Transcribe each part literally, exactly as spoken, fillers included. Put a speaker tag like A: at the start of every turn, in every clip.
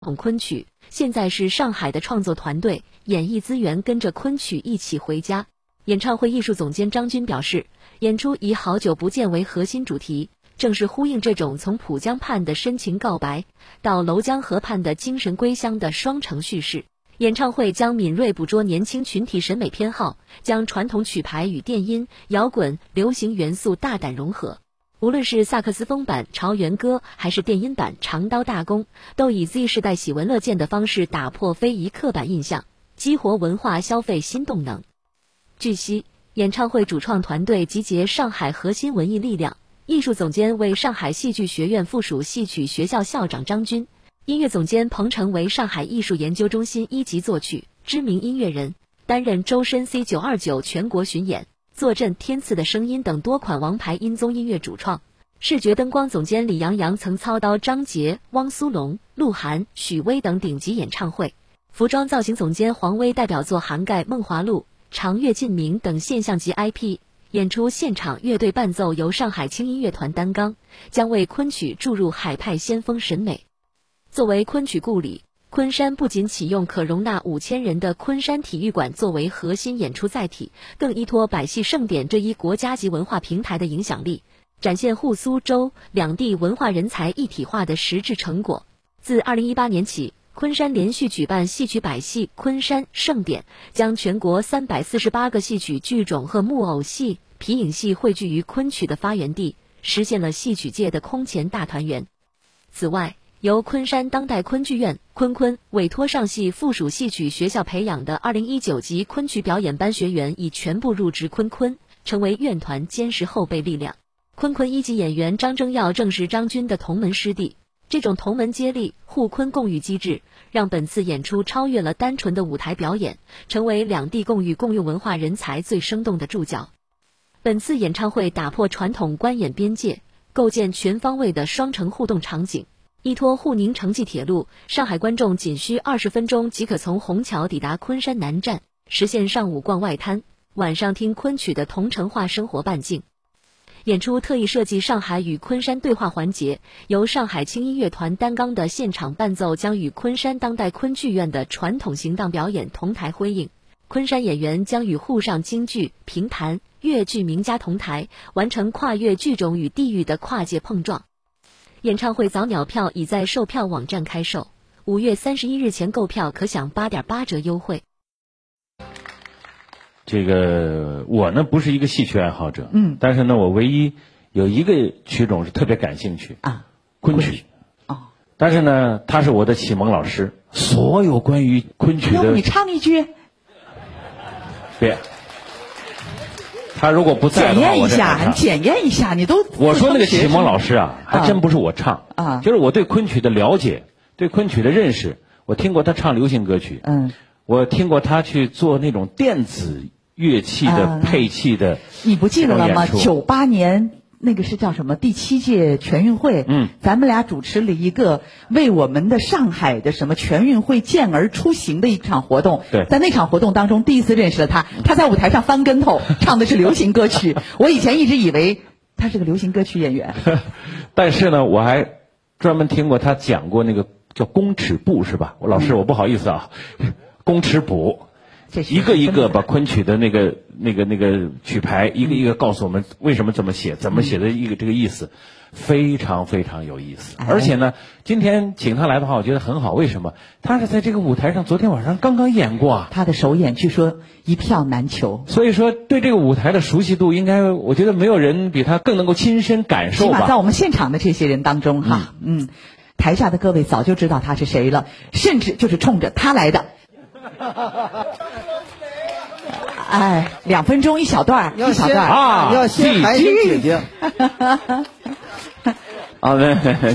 A: 统昆曲，现在是上海的创作团队，演艺资源跟着昆曲一起回家。演唱会艺术总监张军表示，演出以好久不见为核心主题，正是呼应这种从浦江畔的深情告白到娄江河畔的精神归乡的双城叙事。演唱会将敏锐捕捉年轻群体审美偏好，将传统曲牌与电音、摇滚、流行元素大胆融合。无论是萨克斯风版《朝元歌》还是电音版《长刀大功》，都以 Z 世代喜闻乐见的方式打破非遗刻板印象，激活文化消费新动能。据悉，演唱会主创团队集结上海核心文艺力量，艺术总监为上海戏剧学院附属戏曲学校校长张军，音乐总监彭程为上海艺术研究中心一级作曲知名音乐人，担任周深 C 九二九全国巡演，坐镇天赐的声音等多款王牌音综音乐主创。视觉灯光总监李阳阳曾操刀张杰、汪苏泷、鹿晗、许巍等顶级演唱会。服装造型总监黄威代表作涵盖《梦华录》、长月烬明等现象级 I P。演出现场乐队伴奏由上海轻音乐团担纲，将为昆曲注入海派先锋审美。作为昆曲故里，昆山不仅启用可容纳五千人的昆山体育馆作为核心演出载体，更依托百戏盛典这一国家级文化平台的影响力，展现沪苏州两地文化人才一体化的实质成果。自二零一八年起，昆山连续举办戏曲百戏昆山盛典，将全国三百四十八个戏曲剧种和木偶戏、皮影戏汇聚于昆曲的发源地，实现了戏曲界的空前大团圆。此外，由昆山当代昆剧院昆昆委托上戏附属戏曲学校培养的二零一九级昆曲表演班学员已全部入职昆昆，成为院团坚实后备力量。昆昆一级演员张征耀正是张军的同门师弟，这种同门接力、互昆共育机制，让本次演出超越了单纯的舞台表演，成为两地共育共用文化人才最生动的注脚。本次演唱会打破传统观演边界，构建全方位的双城互动场景。依托沪宁城际铁路，上海观众仅需二十分钟即可从虹桥抵达昆山南站，实现上午逛外滩，晚上听昆曲的同城化生活伴境。演出特意设计上海与昆山对话环节，由上海轻音乐团担纲的现场伴奏将与昆山当代昆剧院的传统行当表演同台辉映，昆山演员将与沪上京剧、评弹、粤剧名家同台，完成跨越剧种与地域的跨界碰撞。演唱会早鸟票已在售票网站开售，五月三十一日前购票可享 八点八折优惠。
B: 这个我呢不是一个戏曲爱好者，嗯，但是呢我唯一有一个曲种是特别感兴趣啊，昆曲。哦，但是呢他是我的启蒙老师，所有关于昆曲的，
C: 你唱一句。
B: 别。他如果不在的话，
C: 检验一下，你检验一下，你都
B: 我说那个启蒙老师啊，还真不是我唱啊，就是我对昆曲的了解，对昆曲的认识，我听过他唱流行歌曲，嗯，我听过他去做那种电子乐器的配器的，
C: 你不记得了吗？九八年那个是叫什么？第七届全运会，嗯，咱们俩主持了一个为我们的上海的什么全运会健儿出行的一场活动。
B: 对，
C: 在那场活动当中，第一次认识了他。他在舞台上翻跟头，唱的是流行歌曲。我以前一直以为他是个流行歌曲演员，
B: 但是呢，我还专门听过他讲过那个叫公尺步，是吧？我老师，我不好意思啊，公尺步。一个一个把昆曲的那个那个那个曲牌一个一个告诉我们为什么这么写，怎么写的一个这个意思，非常非常有意思。而且呢，今天请他来的话，我觉得很好。为什么？他是在这个舞台上昨天晚上刚刚演过啊，
C: 他的首演据说一票难求。
B: 所以说，对这个舞台的熟悉度，应该我觉得没有人比他更能够亲身感受吧。
C: 起码在我们现场的这些人当中，哈，嗯，台下的各位早就知道他是谁了，甚至就是冲着他来的。哎，两分钟一小段，一小段
D: 啊，要先喊声姐姐。
E: 好的，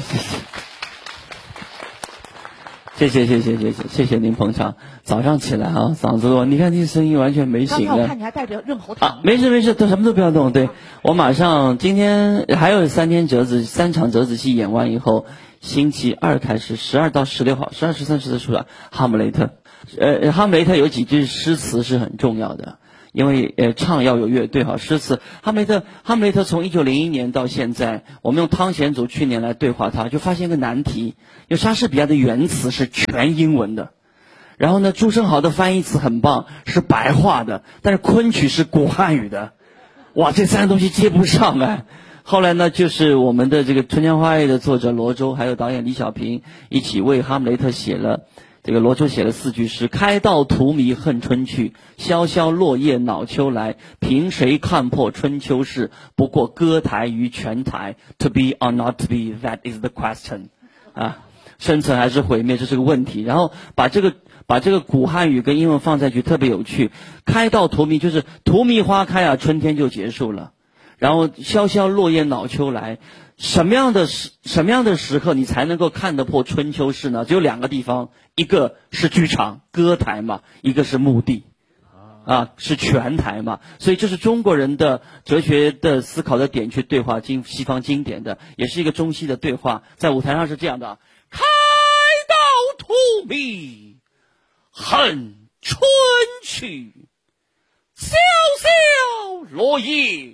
E: 谢谢谢谢谢谢谢谢您捧场。早上起来啊，嗓子弱，你看这声音完全没醒的。
C: 刚才我看你还带着润喉糖。
E: 啊，没事没事，都什么都不要动。对，我马上今天还有三天折子，三场折子戏演完以后，星期二开始，十二到十六号，十二、十三、十四出来《哈姆雷特》。呃，《哈姆雷特》有几句诗词是很重要的。 因为呃唱要有乐队哈，诗词哈姆雷特哈姆雷特从一九零一年到现在，我们用汤显祖去年来对话它，就发现一个难题，因为莎士比亚的原词是全英文的，然后呢朱生豪的翻译词很棒，是白话的，但是昆曲是古汉语的，哇，这三个东西接不上哎。后来呢，就是我们的这个《春江花月》的作者罗周，还有导演李小平一起为哈姆雷特写了，这个罗周写了四句诗：开道荼蘼恨春去，萧萧落叶恼秋来。凭谁看破春秋事？不过歌台于泉台。To be or not to be, that is the question。啊，生存还是毁灭，这是个问题。然后把这个把这个古汉语跟英文放在一起，特别有趣。开道荼蘼就是荼蘼花开啊，春天就结束了。然后萧萧落叶恼秋来，什么样的时什么样的时刻你才能够看得破春秋事呢？只有两个地方，一个是剧场歌台嘛，一个是墓地，啊，是泉台嘛。所以这是中国人的哲学的思考的点，去对话经西方经典的，也是一个中西的对话。在舞台上是这样的：开道荼蘼恨春去，萧萧落叶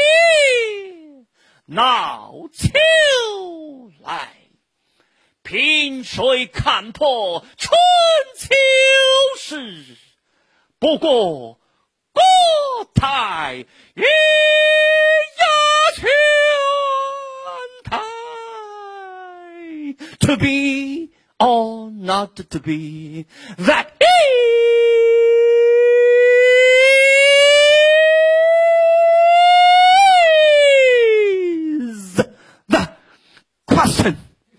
E: 恼秋来。凭谁看破春秋事？不过歌台于泉台。To be or not to be, that is the question。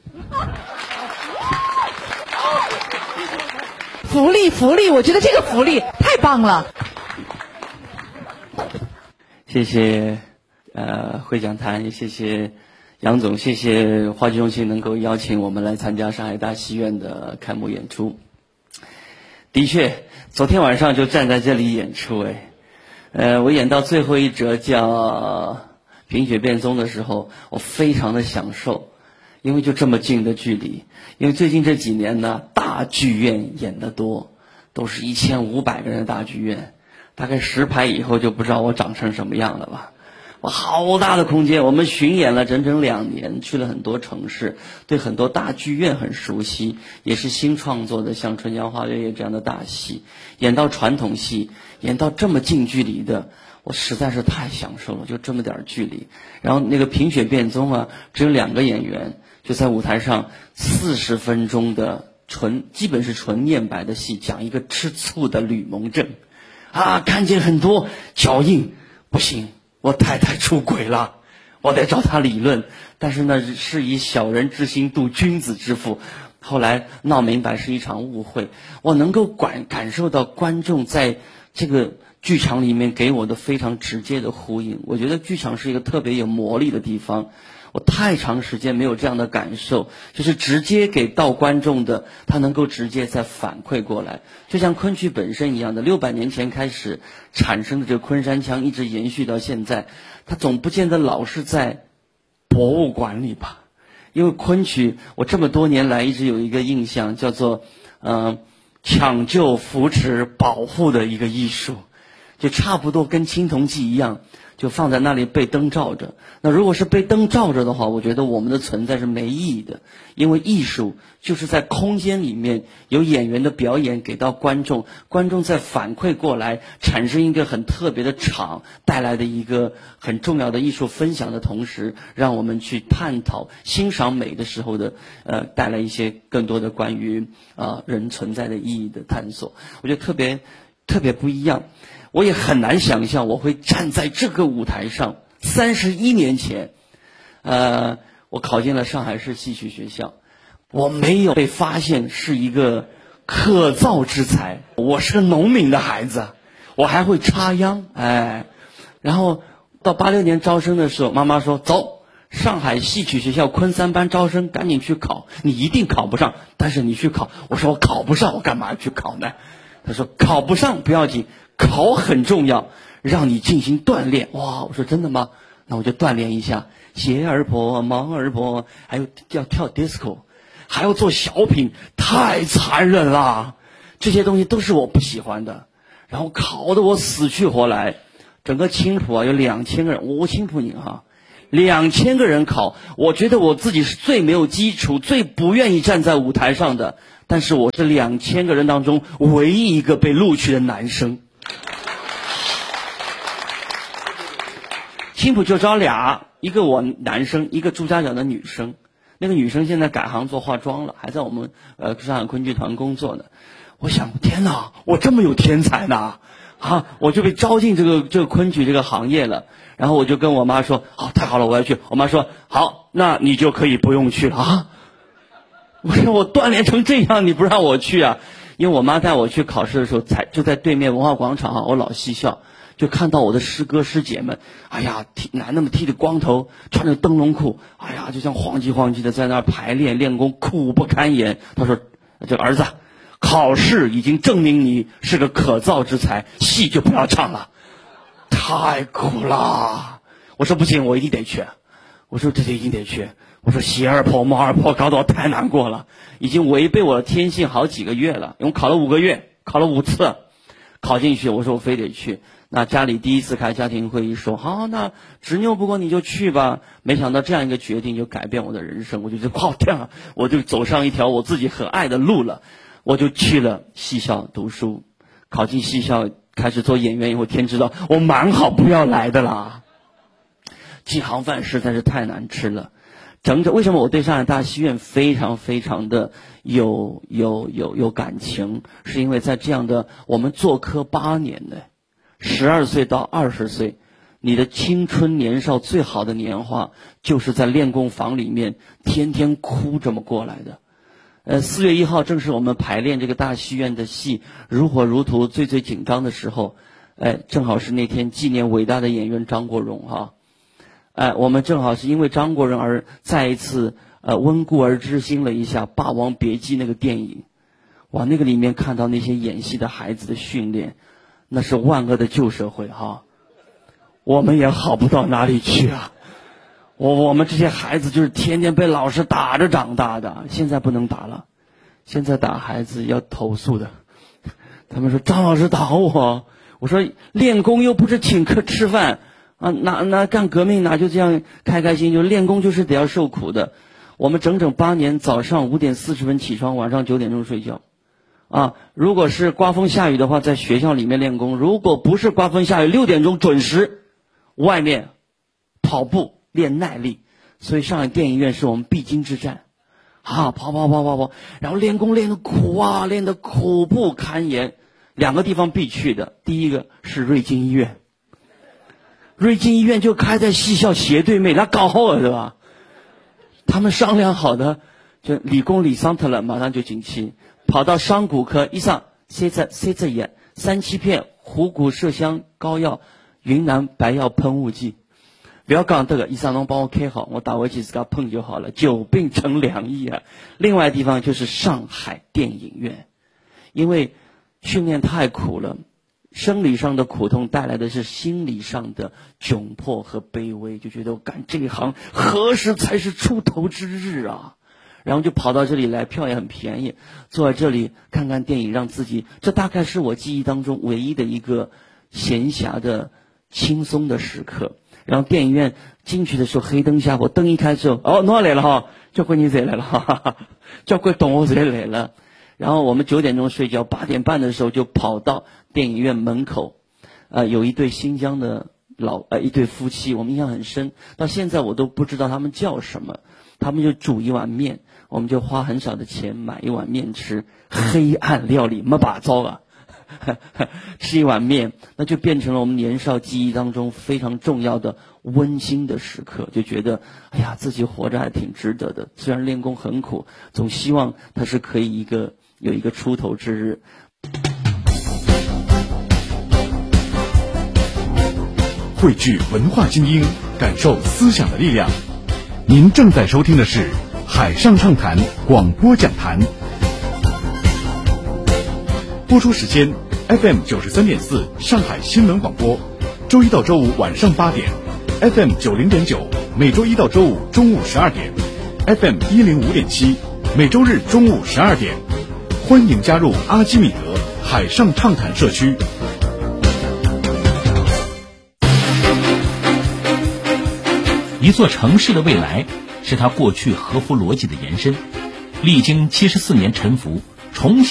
C: 福利福利，我觉得这个福利太棒了。
E: 谢谢呃会讲坛，也谢谢杨总，谢谢话剧中心能够邀请我们来参加上海大戏院的开幕演出。的确，昨天晚上就站在这里演出哎，呃，我演到最后一折叫贫血变宗的时候，我非常的享受。因为就这么近的距离，因为最近这几年呢，大剧院演得多，都是一千五百个人的大剧院，大概十排以后就不知道我长成什么样了吧。我好大的空间，我们巡演了整整两年，去了很多城市，对很多大剧院很熟悉，也是新创作的像《春江花月夜》这样的大戏，演到传统戏，演到这么近距离的。我实在是太享受了，就这么点距离。然后那个贫血变宗啊，只有两个演员，就在舞台上四十分钟的纯，基本是纯念白的戏，讲一个吃醋的吕蒙正，啊，看见很多脚印，不行，我太太出轨了，我得找他理论。但是呢，是以小人之心度君子之腹。后来闹明白是一场误会，我能够感感受到观众在这个剧场里面给我的非常直接的呼应。我觉得剧场是一个特别有魔力的地方，我太长时间没有这样的感受，就是直接给到观众的，他能够直接再反馈过来，就像昆曲本身一样的，六百年前开始产生的这个昆山腔一直延续到现在，它总不见得老是在博物馆里吧。因为昆曲我这么多年来一直有一个印象，叫做呃抢救扶持保护的一个艺术，就差不多跟青铜器一样，就放在那里被灯照着。那如果是被灯照着的话，我觉得我们的存在是没意义的，因为艺术就是在空间里面有演员的表演给到观众，观众再反馈过来，产生一个很特别的场，带来的一个很重要的艺术分享的同时，让我们去探讨欣赏美的时候的呃带来一些更多的关于啊、呃、人存在的意义的探索，我觉得特别特别不一样。我也很难想象我会站在这个舞台上。三十一年前，呃，我考进了上海市戏曲学校，我没有被发现是一个可造之才，我是个农民的孩子，我还会插秧，哎，然后到八六年招生的时候，妈妈说走，上海戏曲学校昆三班招生，赶紧去考，你一定考不上，但是你去考。我说我考不上，我干嘛去考呢？他说考不上不要紧，考很重要，让你进行锻炼。哇，我说真的吗？那我就锻炼一下，鞋儿婆、忙儿婆，还有要跳 disco， 还要做小品，太残忍了。这些东西都是我不喜欢的。 然后考得我死去活来。整个青浦啊有两千个人，我青浦人哈，两千个人考，我觉得我自己是最没有基础、最不愿意站在舞台上的，但是我是两千个人当中唯一一个被录取的男生。青浦就招俩，一个我男生，一个朱家角的女生。那个女生现在改行做化妆了，还在我们呃上海昆剧团工作呢。我想，天哪，我这么有天才呢！啊，我就被招进这个这个昆曲这个行业了。然后我就跟我妈说，哦，太好了，我要去。我妈说，好，那你就可以不用去了啊。我说我锻炼成这样，你不让我去啊？因为我妈带我去考试的时候，才就在对面文化广场啊，我老戏校。就看到我的师哥师姐们，哎呀，剃男的们剃着光头，穿着灯笼裤，哎呀，就像晃叽晃叽的在那儿排练练功，苦不堪言。他说：“这个儿子，考试已经证明你是个可造之才，戏就不要唱了。”太苦了。我说不行，我一定得去。我说这这一定得去。我说洗二婆冒二婆，搞得我太难过了，已经违背我的天性好几个月了。因为我考了五个月，考了五次，考进去，我说我非得去。那家里第一次开家庭会议说，好，那执拗不过你就去吧。没想到这样一个决定就改变我的人生，我就觉得好天啊，我就走上一条我自己很爱的路了。我就去了戏校读书，考进戏校开始做演员以后，天知道我蛮好不要来的啦。这行饭实在是太难吃了。整整为什么我对上海大戏院非常非常的有有有有感情，是因为在这样的我们做科八年的十二岁到二十岁，你的青春年少最好的年华，就是在练功房里面天天哭这么过来的。呃，四月一号正是我们排练这个大戏院的戏如火如荼、最最紧张的时候，哎、呃，正好是那天纪念伟大的演员张国荣哈，哎、呃，我们正好是因为张国荣而再一次呃温故而知新了一下《霸王别姬》那个电影，哇，那个里面看到那些演戏的孩子的训练。那是万恶的旧社会哈，我们也好不到哪里去啊。我我们这些孩子就是天天被老师打着长大的，现在不能打了，现在打孩子要投诉的。他们说张老师打我，我说练功又不是请客吃饭啊，哪哪干革命哪就这样开开心，就练功就是得要受苦的。我们整整八年，早上五点四十分起床，晚上九点钟睡觉。啊，如果是刮风下雨的话，在学校里面练功；如果不是刮风下雨，六点钟准时外面跑步练耐力。所以上海电影院是我们必经之战，啊，跑跑跑跑跑，然后练功练得苦啊，练得苦不堪言。两个地方必去的，第一个是瑞金医院，瑞金医院就开在戏校斜对面，那搞好了对吧？他们商量好的，就理工理桑特了，马上就进去。跑到商骨科，医生塞着塞着眼，三七片虎骨麝香膏药、云南白药喷雾剂。不要讲这个，医生能帮我开好，我打回去自个喷就好了。久病成良医啊！另外地方就是上海电影院，因为训练太苦了，生理上的苦痛带来的是心理上的窘迫和卑微，就觉得我干这一行何时才是出头之日啊！然后就跑到这里来，票也很便宜，坐在这里看看电影，让自己，这大概是我记忆当中唯一的一个闲暇的轻松的时刻。然后电影院进去的时候，黑灯瞎火，灯一开之后，哦，侬来了哈，交关你谁来了哈哈哈，交关同学谁来了。然后我们九点钟睡觉，八点半的时候就跑到电影院门口，呃，有一对新疆的老呃一对夫妻，我们印象很深，到现在我都不知道他们叫什么。他们就煮一碗面，我们就花很少的钱买一碗面吃，黑暗料理没把糟啊，吃一碗面，那就变成了我们年少记忆当中非常重要的温馨的时刻，就觉得哎呀，自己活着还挺值得的。虽然练功很苦，总希望它是可以一个有一个出头之日。
F: 汇聚文化精英，感受思想的力量。您正在收听的是海上畅谈广播讲坛，播出时间 F M 九十三点四上海新闻广播，周一到周五晚上八点 ，F M 九零点九每周一到周五中午十二点 ，F M 一零五点七每周日中午十二点。欢迎加入阿基米德海上畅谈社区。
G: 一座城市的未来是他过去合乎逻辑的延伸。历经七十四年沉浮，重新